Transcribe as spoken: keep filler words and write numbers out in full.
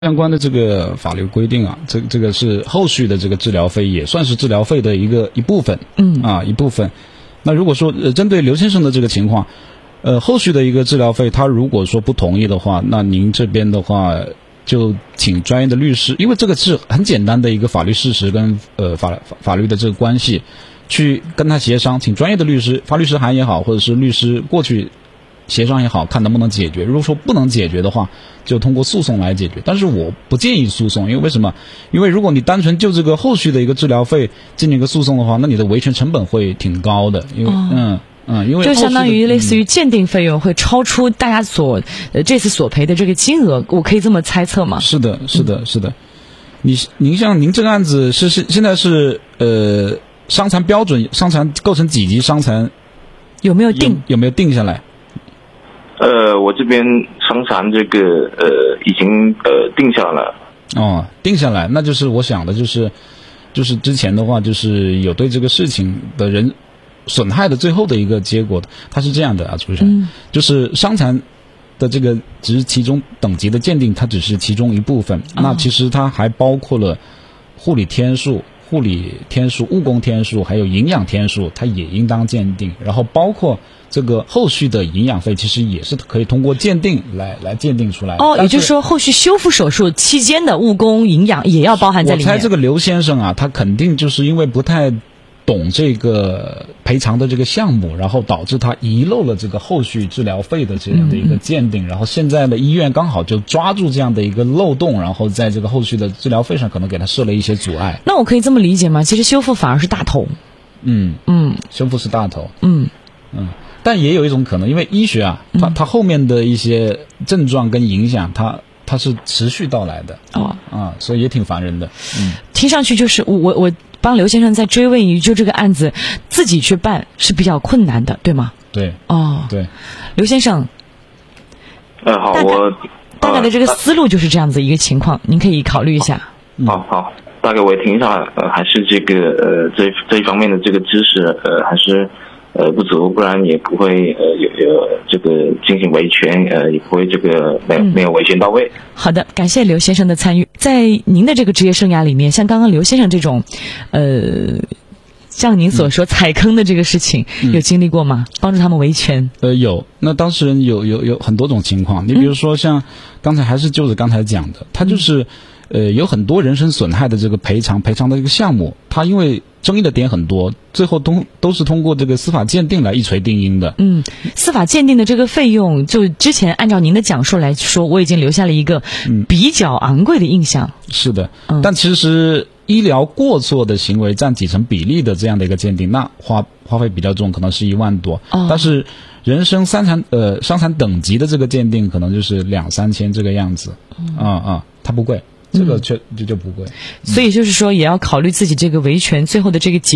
相关的这个法律规定啊，这这个是后续的这个治疗费也算是治疗费的一个一部分， 嗯啊一部分。那如果说呃针对刘先生的这个情况，呃后续的一个治疗费，他如果说不同意的话，那您这边的话就请专业的律师，因为这个是很简单的一个法律事实跟呃法法法律的这个关系，去跟他协商，请专业的律师，发律师函也好，或者是律师过去协商也好，看能不能解决。如果说不能解决的话，就通过诉讼来解决。但是我不建议诉讼，因为为什么？因为如果你单纯就这个后续的一个治疗费进行一个诉讼的话，那你的维权成本会挺高的。因为、哦、嗯嗯，因为就相当于类似于鉴定费用会超出大家所呃这次索赔的这个金额，我可以这么猜测吗？ 是的，是的，是的。你您像您这个案子是是现在是呃伤残标准，伤残构成几级伤残？ 有没有定？ 有, 有没有定下来？ 呃，我这边伤残这个呃已经呃定下来了。 哦，定下来，那就是我想的就是，就是之前的话就是有对这个事情的人损害的最后的一个结果，它是这样的啊，主持人，嗯、就是伤残的这个只是其中等级的鉴定，它只是其中一部分，哦、那其实它还包括了护理天数。护理天数、误工天数还有营养天数，它也应当鉴定。然后包括这个后续的营养费，其实也是可以通过鉴定来来鉴定出来的。 哦，也就是说，后续修复手术期间的误工、营养也要包含在里面。 我猜这个刘先生啊，他肯定就是因为不太懂这个赔偿的这个项目，然后导致他遗漏了这个后续治疗费的这样的一个鉴定，嗯嗯然后现在的医院刚好就抓住这样的一个漏洞，然后在这个后续的治疗费上可能给他设了一些阻碍。 那我可以这么理解吗？其实修复反而是大头。 嗯嗯，修复是大头。 嗯嗯，但也有一种可能，因为医学啊，它它后面的一些症状跟影响，它它是持续到来的。 哦啊，所以也挺烦人的。嗯， 听上去就是我我我。帮刘先生再追问一句，就这个案子自己去办是比较困难的，对吗？ 对。 哦， 对。 刘先生， 呃，好，我大概的这个思路就是这样子一个情况，呃、您可以考虑一下。 好好，大概我也听下来，呃，还是这个呃这这一方面的这个知识呃还是呃不足，不然也不会呃有有这个进行维权，呃也不会这个没有、嗯、没有维权到位。 好的，感谢刘先生的参与。在您的这个职业生涯里面，像刚刚刘先生这种，呃，像您所说踩坑的这个事情，嗯、有经历过吗？帮助他们维权？ 呃，有。那当事人有有有很多种情况，你比如说像刚才还是就是刚才讲的，嗯、他就是。呃，有很多人身损害的这个赔偿赔偿的这个项目，它因为争议的点很多，最后都都是通过这个司法鉴定来一锤定音的。 嗯，司法鉴定的这个费用，就之前按照您的讲述来说，我已经留下了一个比较昂贵的印象。 嗯、是的，嗯、但其实医疗过错的行为占几成比例的这样的一个鉴定，那花花费比较重，可能是一万多。哦、但是人身伤残呃伤残等级的这个鉴定，可能就是两三千这个样子。啊、嗯、啊，它不贵。这个就就就不贵， 所以就是说也要考虑自己这个维权最后的这个结